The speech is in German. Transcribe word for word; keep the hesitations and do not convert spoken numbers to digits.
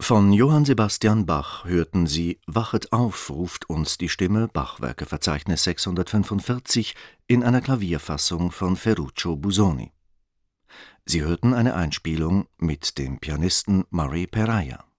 Von Johann Sebastian Bach hörten Sie »Wachet auf, ruft uns die Stimme« Bachwerkeverzeichnis sechshundertfünfundvierzig in einer Klavierfassung von Ferruccio Busoni. Sie hörten eine Einspielung mit dem Pianisten Murray Perahia.